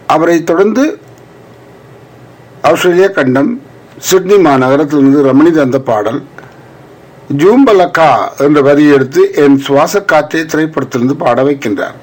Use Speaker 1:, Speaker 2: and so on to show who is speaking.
Speaker 1: அவரை தொடர்ந்து ஆஸ்திரேலிய கண்டம் சிட்னி மாநகரத்திலிருந்து ரமணி தந்த பாடல் ஜூம்பலக்கா என்ற வரியை எடுத்து என் சுவாச காற்றே திரைப்படத்திலிருந்து பாட வைக்கின்றார்.